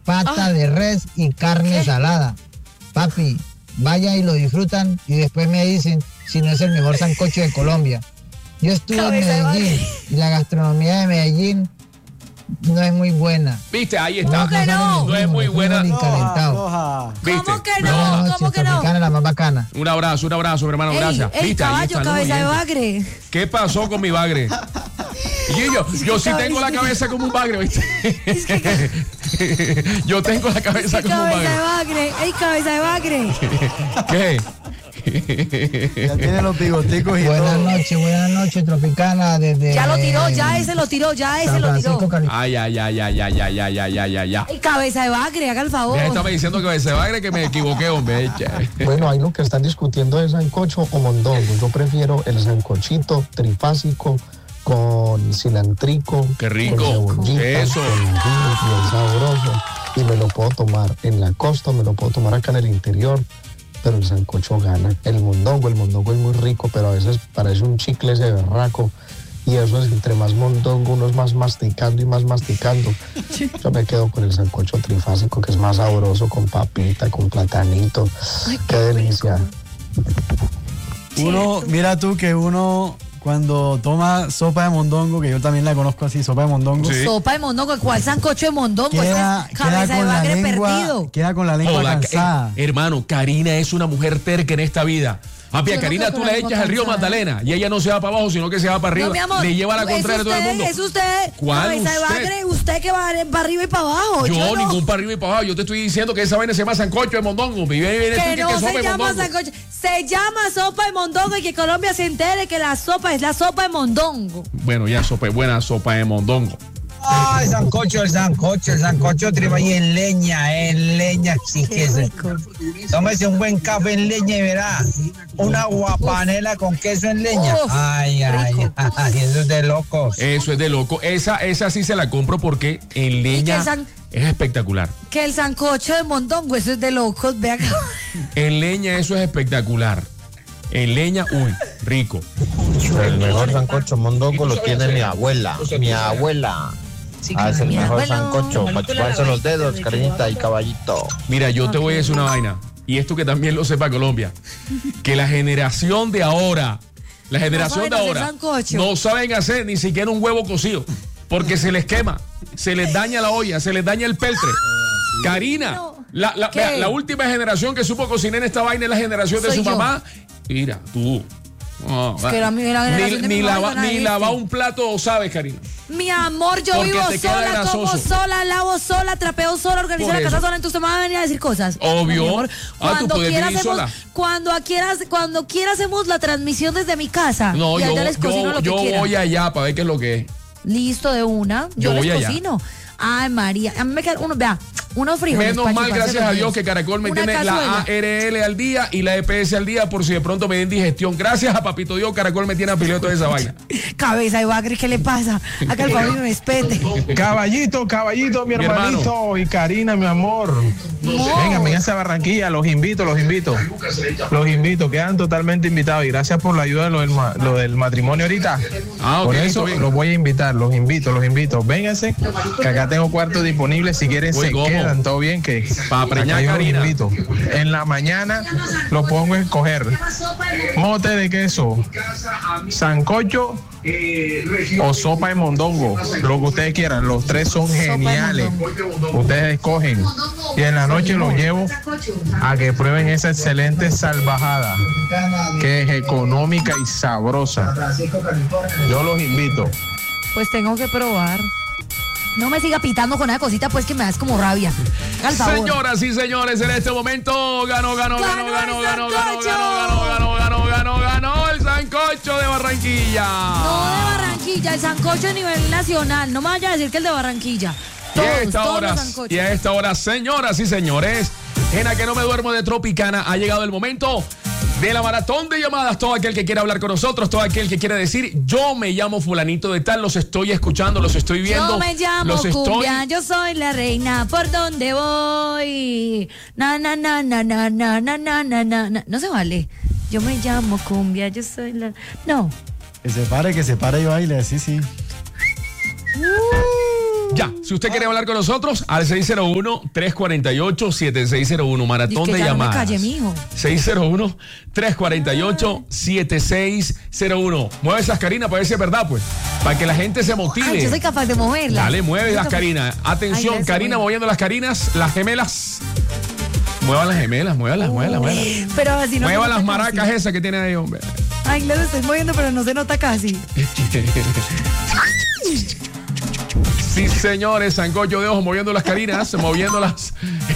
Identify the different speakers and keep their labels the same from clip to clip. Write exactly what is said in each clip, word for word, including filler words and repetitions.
Speaker 1: pata ah. de res y carne ¿Qué? salada. Papi, vaya y lo disfrutan y después me dicen si no es el mejor sancocho de Colombia. Yo estuve Cabeza en Medellín y la gastronomía de Medellín no es muy buena.
Speaker 2: ¿Viste? Ahí está.
Speaker 3: ¿Cómo que no?
Speaker 2: No es muy buena.
Speaker 3: Roja, ¿Viste? ¿Cómo que no?
Speaker 1: Noches,
Speaker 3: ¿Cómo que no?
Speaker 1: La más bacana.
Speaker 2: Un abrazo, un abrazo, mi hermano,
Speaker 3: ey,
Speaker 2: gracias.
Speaker 3: Ey,
Speaker 2: ¿Viste?
Speaker 3: caballo, cabeza de bagre.
Speaker 2: ¿Qué pasó con mi bagre? Y yo, yo, yo sí tengo la cabeza como un bagre, ¿viste? Es que... yo tengo la cabeza
Speaker 3: es que
Speaker 2: como un bagre.
Speaker 3: Cabeza de bagre. ¡Ey, cabeza de bagre!
Speaker 2: ¿Qué?
Speaker 4: Ya tiene los bigoticos y
Speaker 1: buenas
Speaker 4: todo.
Speaker 1: noches, buenas noches, Tropicana. Desde
Speaker 3: ya lo tiró, ya ese lo tiró, ya ese lo tiró.
Speaker 2: Ay, ay, ay, ay, ay, ay, ay, ay, ay, ay, ay.
Speaker 3: Ay, cabeza de bagre, haga el favor.
Speaker 2: Ya estaba diciendo cabeza de bagre que me equivoqué, hombre.
Speaker 5: Bueno, ahí lo que están discutiendo es sancocho o mondongo. Yo prefiero el sancochito trifásico con cilantrico.
Speaker 2: Qué rico.
Speaker 5: Con cebollita,
Speaker 2: eso.
Speaker 5: Con bien sabroso. Y me lo puedo tomar en la costa, me lo puedo tomar acá en el interior. Pero el sancocho gana. El mondongo, el mondongo es muy rico, pero a veces parece un chicle ese berraco. Y eso es, entre más mondongo, uno es más masticando y más masticando. Yo me quedo con el sancocho trifásico, que es más sabroso, con papita, con platanito. Ay, qué, qué delicia.
Speaker 4: Uno, mira tú que uno... Cuando toma sopa de mondongo, que yo también la conozco así, sopa de mondongo.
Speaker 3: Sí. Sopa de mondongo, ¿cuál sancocho de mondongo?
Speaker 4: Queda,
Speaker 3: es cabeza
Speaker 4: queda
Speaker 3: de bagre
Speaker 4: lengua,
Speaker 3: perdido.
Speaker 4: Queda con la lengua
Speaker 2: Hola,
Speaker 4: cansada.
Speaker 2: Eh, hermano, Karina es una mujer terca en esta vida. Papi, a Karina tú le echas el río Magdalena y ella no se va para abajo, sino que se va para arriba.
Speaker 3: No, mi amor,
Speaker 2: le lleva la contraria a todo el mundo.
Speaker 3: Es usted,
Speaker 2: ¿Cuál
Speaker 3: cabeza de bagre, usted que va para arriba y para abajo.
Speaker 2: Yo,
Speaker 3: yo no.
Speaker 2: ningún para arriba y para abajo. Yo te estoy diciendo que esa vaina se llama sancocho de mondongo. Que,
Speaker 3: que no
Speaker 2: que
Speaker 3: se llama sancocho. Se llama sopa de mondongo y que Colombia se entere que la sopa es la sopa de mondongo.
Speaker 2: Bueno, ya sopa, buena sopa de mondongo.
Speaker 6: Ah, el sancocho, el sancocho, el sancocho triba y en leña, en leña, sí que es. Tómese un buen café en leña y verá una guapanela con queso en leña. Uf, ay, ay, ay, eso es de locos.
Speaker 2: Eso es de loco. Esa, esa sí se la compro porque en leña san... es espectacular.
Speaker 3: Que el sancocho de mondongo, eso es de locos, vea.
Speaker 2: En leña eso es espectacular. En leña, uy, rico.
Speaker 7: El mejor sancocho mondongo lo tiene mi abuela, mi abuela. Ah, es el mejor sancocho, para chuparse los dedos, Karinita y caballito.
Speaker 2: Mira, yo te voy a decir una vaina, y esto que también lo sepa Colombia, que la generación de ahora, la generación de ahora, no saben hacer ni siquiera un huevo cocido, porque se les quema, se les daña la olla, se les daña el peltre. Karina, la, la, la, la última generación que supo cocinar en esta vaina es la generación de su yo. mamá. Mira, tú. Oh, es que era mi, era ni ni, lava, ni lavar un plato, ¿sabes, Karina?
Speaker 3: Mi amor, yo Porque vivo sola, como sola, lavo sola, trapeo sola, organizo la casa sola, entonces me van a venir a decir cosas.
Speaker 2: Obvio.
Speaker 3: No, cuando, ah, quiera hacemos, sola. cuando quieras, cuando quiera hacemos la transmisión desde mi casa.
Speaker 2: No,
Speaker 3: y
Speaker 2: yo,
Speaker 3: les cocino
Speaker 2: yo,
Speaker 3: lo que
Speaker 2: yo
Speaker 3: quieran.
Speaker 2: voy allá para ver qué es lo que es.
Speaker 3: Listo, de una. Yo, yo les voy cocino. Allá. Ay, María, a mí me queda uno, vea, unos frijoles.
Speaker 2: Menos mal, gracias a Dios, que Caracol me tiene la A R L al día y la E P S al día por si de pronto me den digestión. Gracias a Papito Dios, Caracol me tiene a piloto de esa vaina.
Speaker 3: Cabeza de bagre, ¿qué le pasa? Acá el favor me respete.
Speaker 8: Caballito, caballito, mi, mi hermanito hermano. Y Karina, mi amor. No. Venga, vénganse a Barranquilla, los invito, los invito. Los invito, quedan totalmente invitados y gracias por la ayuda de lo del, lo del matrimonio ahorita. Ah, okay, por eso los voy a invitar, los invito, los invito. Vénganse, que acá tengo cuartos disponibles, si quieren Uy, se ¿cómo? quedan, todo bien, que
Speaker 2: para preñar Karina.
Speaker 8: Los invito. En la mañana los pongo a escoger mote de queso, sancocho o sopa de mondongo, lo que ustedes quieran, los tres son geniales, ustedes escogen y en la noche los llevo a que prueben esa excelente salvajada que es económica y sabrosa. Yo los invito.
Speaker 3: Pues tengo que probar. No me siga pitando con una cosita, pues que me das como rabia. Al favor.
Speaker 2: Señoras y señores, en este momento ganó, ganó, ganó, ganó, ganó, ganó, ganó, ganó, ganó, ganó, ganó, ganó el sancocho de Barranquilla.
Speaker 3: No de Barranquilla, el sancocho a nivel nacional. No me vaya a decir que el de Barranquilla. Todos,
Speaker 2: y a esta hora, y a esta hora, señoras y señores, en la que no me duermo de Tropicana, ha llegado el momento de la maratón de llamadas. Todo aquel que quiera hablar con nosotros, todo aquel que quiera decir, yo me llamo fulanito de tal, los estoy escuchando, los estoy viendo.
Speaker 3: Yo me llamo
Speaker 2: los
Speaker 3: Cumbia,
Speaker 2: estoy...
Speaker 3: yo soy la reina, por donde voy. Na, na, na, na, na, na, na, na, na, na. No se vale. Yo me llamo Cumbia, yo soy la... No.
Speaker 4: Que se pare, que se pare y baile, sí, sí.
Speaker 3: Uh.
Speaker 2: Ya, si usted quiere hablar con nosotros, al seis cero uno, tres cuatro ocho, siete seis cero uno, maratón de
Speaker 3: ya
Speaker 2: llamadas.
Speaker 3: No me calle, mijo.
Speaker 2: seis cero uno, tres cuatro ocho, siete seis cero uno. Mueve esas, Karina, para ver si es verdad, pues. Para que la gente se motive.
Speaker 3: Ay, yo soy capaz de moverlas.
Speaker 2: Dale, mueve las, Karina. Atención, Ay, Karina moviendo las Carinas, las gemelas. Mueva las gemelas, muévalas, muévalas, muévalas.
Speaker 3: Pero así no.
Speaker 2: Mueva las maracas esas que tiene ahí, hombre.
Speaker 3: Ay, las estoy moviendo, pero no se nota casi.
Speaker 2: Sí, señores, sancocho de ojo moviendo las Carinas, moviendo las.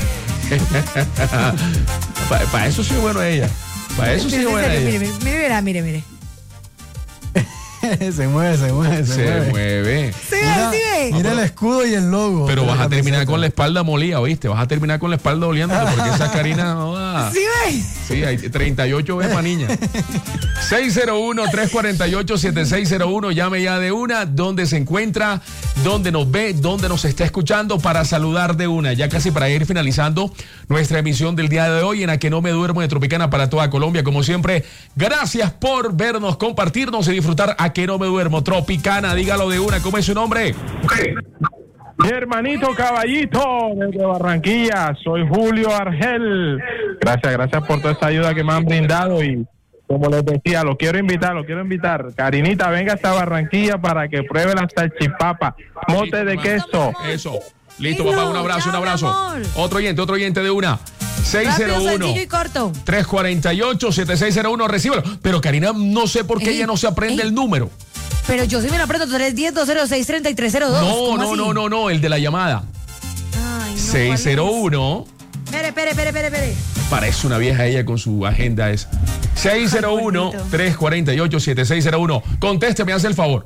Speaker 2: Para pa eso sí es bueno ella. Para eso sí es buena ella.
Speaker 3: Mire, mire, mire, mire.
Speaker 4: se mueve, se mueve, se,
Speaker 2: se
Speaker 4: mueve.
Speaker 2: mueve.
Speaker 3: Sí, mira, sí ve.
Speaker 4: Mira el escudo y el logo.
Speaker 2: Pero vas a terminar con la espalda molida, ¿oíste? Vas a terminar con la espalda oliéndote porque esa Karina no da.
Speaker 3: Sí ve.
Speaker 2: Sí, hay treinta y ocho veces para niña. seis cero uno, tres cuatro ocho, siete seis cero uno. Llame ya de una. ¿Dónde se encuentra? ¿Dónde nos ve? ¿Dónde nos está escuchando? Para saludar de una. Ya casi para ir finalizando nuestra emisión del día de hoy en A Que No Me Duermo de Tropicana para toda Colombia. Como siempre, gracias por vernos, compartirnos y disfrutar A Que No Me Duermo. Tropicana, dígalo de una. ¿Cómo es su nombre?
Speaker 8: Mi hermanito Caballito desde Barranquilla, soy Julio Argel. Gracias, gracias por toda esa ayuda que me han brindado y como les decía, lo quiero invitar, lo quiero invitar. Karinita, venga hasta Barranquilla para que pruebe la salchipapa, mote de queso.
Speaker 2: Eso. Listo, papá, un abrazo, un abrazo. Otro oyente, otro oyente de una. seis cero uno, tres cuatro ocho, siete seis cero uno, recíbelo. Pero Karina, no sé por qué ey, ella no se aprende ey. el número.
Speaker 3: Pero yo sí me lo aprendo, tres uno cero, dos cero seis, tres tres cero dos.
Speaker 2: No, no, no, no, no, el de la llamada.
Speaker 3: Ay, no,
Speaker 2: seis cero uno.
Speaker 3: Espere, espere, espere, espere, espere.
Speaker 2: Parece una vieja ella con su agenda esa. seis cero uno, tres cuatro ocho, siete seis cero uno. Conteste, me hace el favor.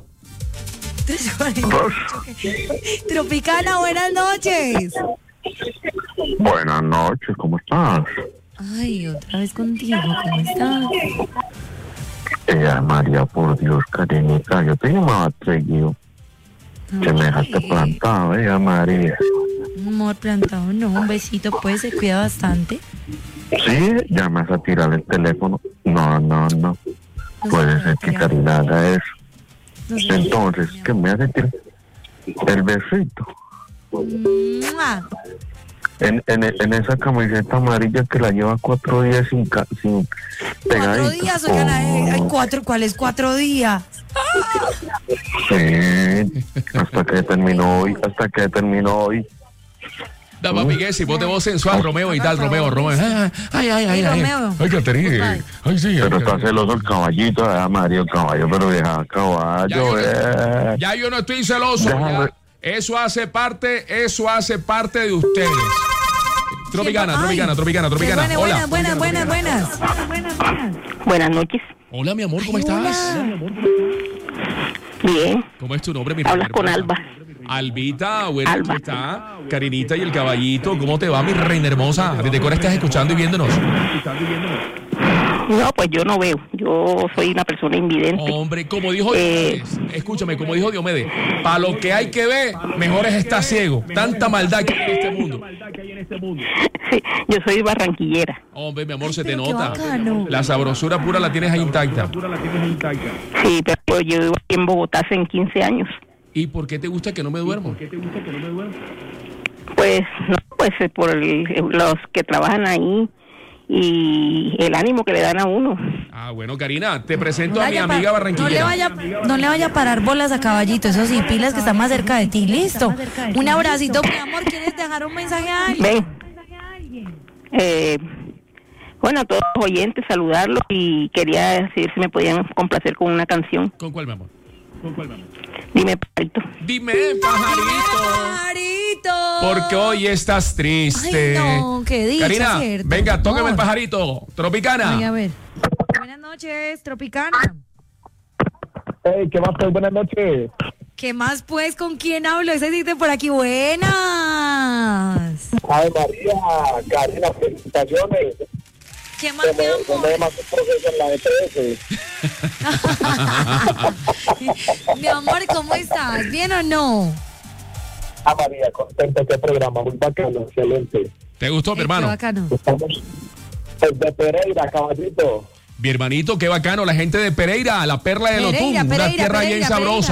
Speaker 3: Tropicana, buenas noches.
Speaker 7: Buenas noches, ¿cómo estás?
Speaker 3: Ay, otra vez contigo, ¿cómo estás?
Speaker 7: Eh, María, por Dios, Karinita, yo te llamaba seguido. Que me dejaste plantado, eh, María.
Speaker 3: Amor, plantado, no, un besito, pues, se cuida bastante.
Speaker 7: Sí, ya me vas a tirar el teléfono. No, no, no. no Puede ser que Karina haga eso. No sé, entonces, ¿qué me hace tirar? El besito.
Speaker 3: ¡Mua!
Speaker 7: En, en, en esa camiseta amarilla que la lleva cuatro días sin, sin pegadito.
Speaker 3: Cuatro días, oigan, oh. hay cuatro, ¿cuáles cuatro días?
Speaker 7: Sí, hasta que terminó hoy, hasta que terminó hoy.
Speaker 2: Da, papi, que si vos te vos sensual, Romeo y tal, Romeo, Romeo. Ay, ay, ay, ay, ay. Ay, Caterina. Ay, sí.
Speaker 7: Pero está celoso el caballito, eh, Mario, el caballo, pero deja caballo, eh.
Speaker 2: Ya yo no estoy celoso. Ya. Eso hace parte, eso hace parte de ustedes. Tropicana, Tropicana, Tropicana, Tropicana.
Speaker 3: Buenas,
Speaker 2: Hola.
Speaker 3: Buenas, buenas, buenas,
Speaker 9: buenas. Buenas noches.
Speaker 2: Hola, mi amor, ¿cómo estás?
Speaker 9: Bien.
Speaker 2: ¿Cómo es tu nombre, mi
Speaker 9: Hablas con Alba.
Speaker 2: Albita, bueno, Alba. ¿Cómo está? Karinita y el caballito, ¿cómo te va, mi reina hermosa? ¿Desde cuándo estás escuchando y viéndonos?
Speaker 9: No, pues yo no veo. Yo soy una persona invidente.
Speaker 2: Hombre, como dijo eh, Diomedes, escúchame, como dijo Diomedes, para lo que hay que ver, mejor es estar ciego. Tanta maldad que hay en este mundo.
Speaker 9: Sí, yo soy barranquillera.
Speaker 2: Hombre, mi amor, se te nota. La sabrosura pura la tienes ahí intacta.
Speaker 9: Sí, pero yo vivo aquí en Bogotá hace quince años.
Speaker 2: ¿Y por qué te gusta que no me duermo? ¿Por qué te gusta que no me duermo?
Speaker 9: Pues, no, pues por el, los que trabajan ahí y el ánimo que le dan a uno.
Speaker 2: Ah, bueno, Karina, te presento no a mi amiga barranquillera.
Speaker 3: No le, vaya, no le vaya a parar bolas a Caballito, eso sí, pilas que está más cerca de ti, listo. Un abracito, mi amor, ¿quieres dejar un mensaje a alguien?
Speaker 9: Ven. Eh, bueno, a todos los oyentes, saludarlos y quería decir si me podían complacer con una canción.
Speaker 2: ¿Con cuál, mi amor? ¿Con cuál, mi amor?
Speaker 9: Dime, pajarito.
Speaker 2: Dime, pajarito.
Speaker 3: Pajarito.
Speaker 2: Porque hoy estás triste.
Speaker 3: Ay, no, qué dicha,
Speaker 2: Karina,
Speaker 3: cierto.
Speaker 2: venga, tóqueme el pajarito. Tropicana.
Speaker 3: Ay, a ver. Buenas noches, Tropicana.
Speaker 8: Hey, ¿qué más, pues? Buenas noches.
Speaker 3: ¿Qué más, pues? ¿Con quién hablo? Ese dice por aquí. Buenas.
Speaker 8: Ay, María, Karina, felicitaciones.
Speaker 3: ¿Qué más, mi amor?
Speaker 8: ¿Dónde hay más un proceso en la E P S?
Speaker 3: Mi amor, ¿cómo estás? ¿Bien o no?
Speaker 8: Ah, María, contento de este programa, muy bacano, excelente.
Speaker 2: ¿Te gustó, mi hermano?
Speaker 3: Qué bacano.
Speaker 8: Estamos desde Pereira, Caballito.
Speaker 2: Mi hermanito, qué bacano, la gente de Pereira, la perla de Lotún, una tierra bien sabrosa.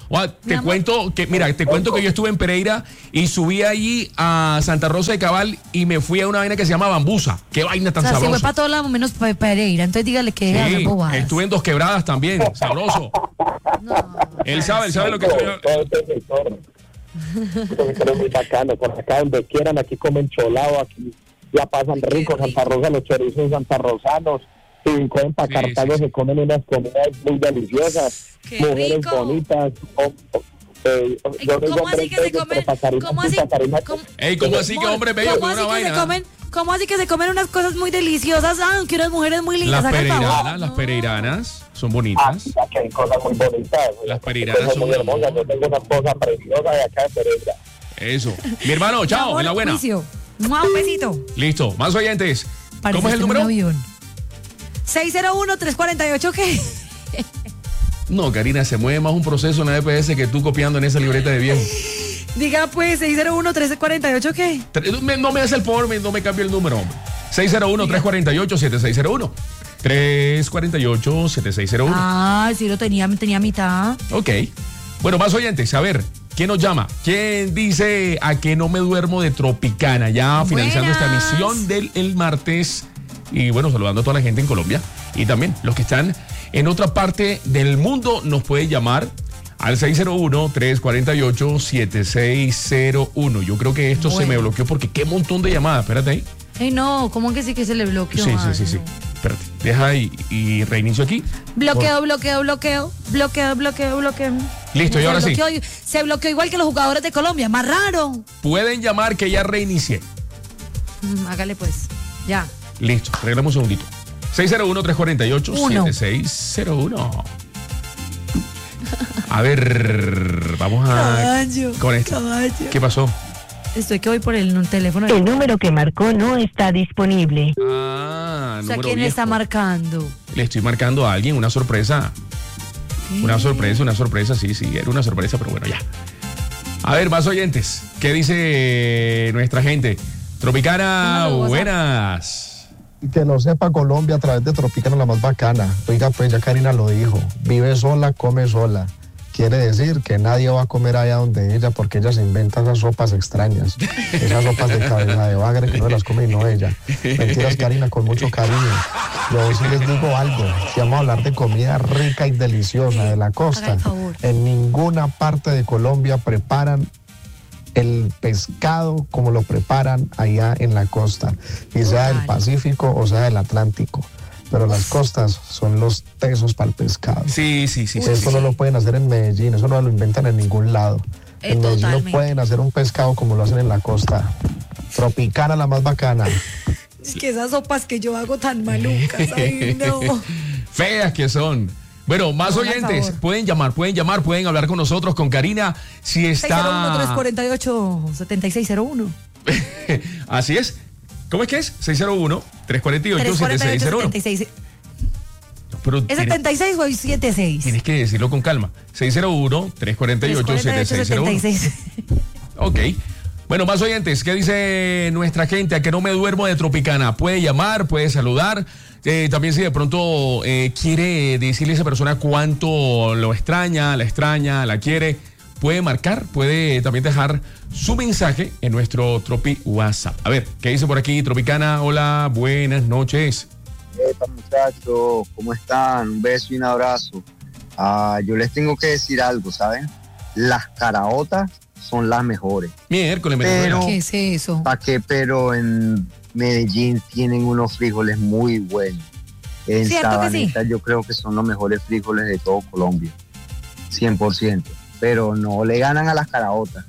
Speaker 2: O sea, te cuento que, mira, te cuento que yo estuve en Pereira y subí allí a Santa Rosa de Cabal y me fui a una vaina que se llama Bambusa. Qué vaina tan
Speaker 3: o sea,
Speaker 2: sabrosa.
Speaker 3: se fue para todos lados menos para Pereira. Entonces dígale que deje de hacer bobadas.
Speaker 2: Estuve en Dos Quebradas también, sabroso. No, él sabe, él sabe lo que estoy
Speaker 5: hablando. Es muy bacano, por acá donde quieran, aquí comen cholado, aquí ya pasan ricos, Santa Rosa, los chorizos santarrosanos, si comen para sí, Cartago sí, sí. se comen unas comidas muy deliciosas, Qué mujeres rico. bonitas, o, o, eh, yo
Speaker 3: ¿Cómo así que se comen? ¿Cómo así?
Speaker 2: ¿Cómo, Ey, ¿cómo así que hombre bello con una vaina?
Speaker 3: Se comen, ¿Cómo así que se comen unas cosas muy deliciosas? Ah, que unas mujeres muy lindas.
Speaker 2: Las pereiranas, las pereiranas son bonitas.
Speaker 5: Ah, que hay cosas muy bonitas.
Speaker 2: Las pereiranas son
Speaker 5: muy hermosas. Yo tengo una esposa preciosa de acá de Pereira.
Speaker 2: Eso. Mi hermano, chao, en la buena.
Speaker 3: Un besito.
Speaker 2: Listo, más oyentes. Parece ¿Cómo es el número?
Speaker 3: seis cero uno, tres cuatro ocho, ¿qué?
Speaker 2: No, Karina, se mueve más un proceso en la E P S que tú copiando en esa libreta de viejo.
Speaker 3: Diga pues, seis cero uno, tres cuatro ocho, ¿qué?
Speaker 2: No me hace el favor, no me cambie el número, hombre. seis cero uno, tres cuatro ocho, siete seis cero uno. tres cuatro ocho, siete seis cero uno.
Speaker 3: Ah, sí lo tenía, tenía mitad.
Speaker 2: Ok. Bueno, más oyentes, a ver, ¿quién nos llama? ¿Quién dice a que no me duermo de Tropicana? Ya finalizando Buenas. esta emisión del el martes. Y bueno, saludando a toda la gente en Colombia. Y también los que están en otra parte del mundo nos pueden llamar al seis cero uno, tres cuatro ocho, siete seis cero uno. Yo creo que esto bueno. se me bloqueó porque qué montón de llamadas. Espérate ahí.
Speaker 3: Ay, no, ¿cómo que sí que se le bloqueó?
Speaker 2: Sí, sí, sí, sí. Espérate, deja ahí y reinicio aquí.
Speaker 3: Bloqueo, Por... bloqueo, bloqueo, bloqueo, bloqueo, bloqueo.
Speaker 2: Listo, y ahora sí.
Speaker 3: Se bloqueó igual que los jugadores de Colombia, más raro.
Speaker 2: Pueden llamar que ya reinicié.
Speaker 3: Mm, hágale pues, ya.
Speaker 2: Listo, arreglamos un segundito. seis cero uno, tres cuatro ocho, siete seis cero uno. A ver, vamos a...
Speaker 3: Caballo,
Speaker 2: con esto.
Speaker 3: Caballo.
Speaker 2: ¿Qué pasó?
Speaker 3: Estoy que voy por el teléfono.
Speaker 10: El número que marcó no está disponible.
Speaker 2: Ah,
Speaker 3: o sea, ¿quién
Speaker 2: viejo.
Speaker 3: está marcando?
Speaker 2: Le estoy marcando a alguien, una sorpresa. ¿Qué? Una sorpresa, una sorpresa, sí, sí, era una sorpresa, pero bueno, ya. A ver, más oyentes. ¿Qué dice nuestra gente? Tropicana, no, buenas.
Speaker 5: Y que lo sepa Colombia a través de Tropicana, la más bacana. Oiga, pues ya Karina lo dijo. Vive sola, come sola. Quiere decir que nadie va a comer allá donde ella porque ella se inventa esas sopas extrañas. Esas sopas de cabeza de bagre que no las come y no ella. Mentiras, Karina, con mucho cariño. Yo sí les digo algo. Si vamos a hablar de comida rica y deliciosa de la costa, en ninguna parte de Colombia preparan el pescado como lo preparan allá en la costa, y sea del Pacífico o sea del Atlántico. Pero las costas son los tesos para el pescado.
Speaker 2: Sí, sí, sí.
Speaker 5: Eso
Speaker 2: sí,
Speaker 5: no
Speaker 2: sí.
Speaker 5: lo pueden hacer en Medellín, eso no lo inventan en ningún lado.
Speaker 3: Eh,
Speaker 5: en Medellín
Speaker 3: totalmente.
Speaker 5: no pueden hacer un pescado como lo hacen en la costa. Tropicana, la más bacana.
Speaker 3: Es que esas sopas que yo hago tan malucas, ay no.
Speaker 2: Feas que son. Bueno, más
Speaker 3: no,
Speaker 2: oyentes, pueden llamar, pueden llamar, pueden hablar con nosotros, con Karina, si está...
Speaker 3: seis cero uno, tres cuatro ocho, siete seis cero uno.
Speaker 2: Así es. ¿Cómo es que es? seis cero uno, tres cuatro ocho, siete seis cero uno. Pero
Speaker 3: ¿es setenta y seis o setenta y seis?
Speaker 2: Tienes que decirlo con calma. seis cero uno, tres cuatro ocho, siete seis cero uno. Ok. Bueno, más oyentes, ¿qué dice nuestra gente? A que no me duermo de Tropicana. Puede llamar, puede saludar. Eh, también si de pronto eh, quiere decirle a esa persona cuánto lo extraña, la extraña, la quiere, puede marcar, puede también dejar su mensaje en nuestro Tropi WhatsApp. A ver, ¿qué dice por aquí Tropicana? Hola, buenas noches.
Speaker 11: Epa, muchachos, ¿cómo están? Un beso y un abrazo. Ah, yo les tengo que decir algo, ¿saben? Las caraotas son las mejores.
Speaker 2: Miércoles,
Speaker 11: pero,
Speaker 3: ¿qué es eso?
Speaker 11: ¿Para qué? Pero en Medellín tienen unos frijoles muy buenos. En Sabaneta sí. Yo creo que son los mejores frijoles de todo Colombia. cien por ciento. Pero no le ganan a las caraotas.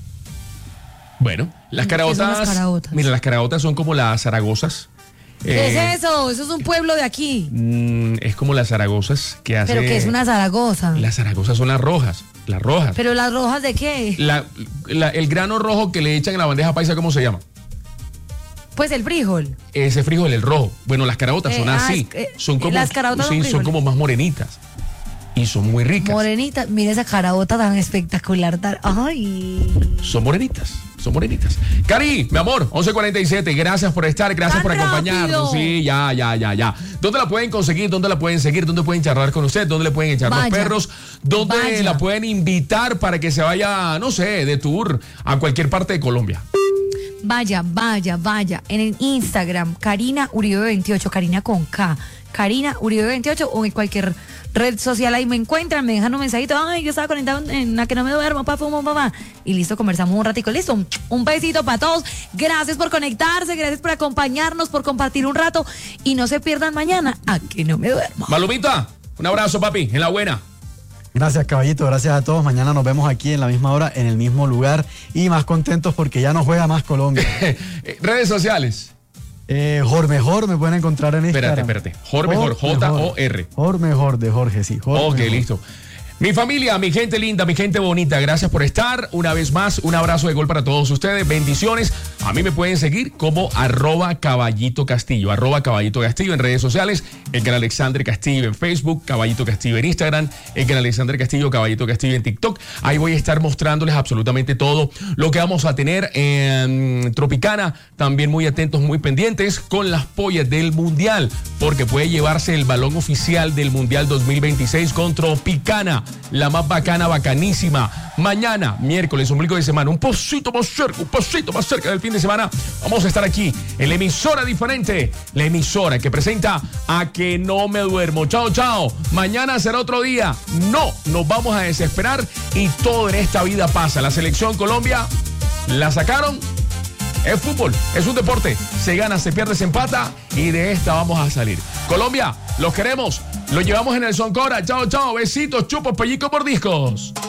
Speaker 2: Bueno, las caraotas,
Speaker 3: las caraotas?
Speaker 2: Mira, las caraotas son como las zaragozas.
Speaker 3: ¿Qué eh, es eso? Eso es un pueblo de aquí.
Speaker 2: Mm, es como las zaragozas que hacen.
Speaker 3: ¿Pero qué es una zaragoza?
Speaker 2: Las zaragozas son las rojas. Las rojas.
Speaker 3: ¿Pero las rojas de qué?
Speaker 2: La, la, el grano rojo que le echan en la bandeja paisa, ¿cómo se llama?
Speaker 3: Pues el frijol.
Speaker 2: Ese frijol, el rojo. Bueno, las caraotas eh, son así.
Speaker 3: Ah, es, eh,
Speaker 2: son como,
Speaker 3: las caraotas
Speaker 2: sí,
Speaker 3: son,
Speaker 2: son como más morenitas. y son muy ricas.
Speaker 3: Morenitas, mira esa carabota tan espectacular. Tan, ay.
Speaker 2: Son morenitas, son morenitas. Cari, mi amor, once cuarenta y siete, gracias por estar, gracias
Speaker 3: Tan
Speaker 2: por acompañarnos.
Speaker 3: rápido.
Speaker 2: Sí, ya, ya, ya, ya. ¿Dónde la pueden conseguir? ¿Dónde la pueden seguir? ¿Dónde pueden charlar con usted? ¿Dónde le pueden echar
Speaker 3: Vaya.
Speaker 2: los perros? ¿Dónde
Speaker 3: Vaya.
Speaker 2: la pueden invitar para que se vaya, no sé, de tour a cualquier parte de Colombia?
Speaker 3: Vaya, vaya, vaya. En el Instagram, Karina Uribe veintiocho, Karina con K. Karina Uribe veintiocho o en cualquier red social ahí me encuentran, me dejan un mensajito, ay, yo estaba conectado en la que no me duermo, papá, fumo, papá. Y listo, conversamos un ratico, listo. Un besito para todos. Gracias por conectarse, gracias por acompañarnos, por compartir un rato. Y no se pierdan mañana, a que no me duermo.
Speaker 2: Malumita, un abrazo, papi, en la buena.
Speaker 4: Gracias, caballito, gracias a todos. Mañana nos vemos aquí en la misma hora, en el mismo lugar y más contentos porque ya no juega más Colombia.
Speaker 2: Redes sociales.
Speaker 4: Eh, Jormejor me pueden encontrar en Instagram.
Speaker 2: Espérate, espérate. Jormejor, J O R.
Speaker 4: Jormejor de Jorge, sí. Jorge
Speaker 2: Ok,
Speaker 4: mejor.
Speaker 2: listo. Mi familia, mi gente linda, mi gente bonita, gracias por estar. Una vez más, un abrazo de gol para todos ustedes. Bendiciones. A mí me pueden seguir como arroba Caballito Castillo, arroba Caballito Castillo en redes sociales, el canal Alexander Castillo en Facebook, Caballito Castillo en Instagram, el canal Alexander Castillo, Caballito Castillo en TikTok. Ahí voy a estar mostrándoles absolutamente todo lo que vamos a tener en Tropicana. También muy atentos, muy pendientes con las pollas del Mundial, porque puede llevarse el balón oficial del Mundial dos mil veintiséis con Tropicana. La más bacana, bacanísima. Mañana, miércoles, ombligo de semana, un poquito más cerca, un poquito más cerca del fin de semana, vamos a estar aquí en la emisora diferente, la emisora que presenta A Que No Me Duermo. Chao, chao. Mañana será otro día. No nos vamos a desesperar y todo en esta vida pasa. La selección Colombia la sacaron. Es fútbol, es un deporte. Se gana, se pierde, se empata y de esta vamos a salir. Colombia, los queremos. Los llevamos en el Soncora. Chao, chao. Besitos, chupos, pellizcos, mordiscos.